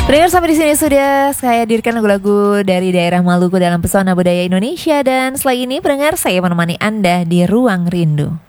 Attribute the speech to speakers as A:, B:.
A: Pendengar, sampai di sini sudah saya hadirkan lagu-lagu dari daerah Maluku dalam pesona budaya Indonesia. Dan setelah ini pendengar, saya menemani Anda di Ruang Rindu.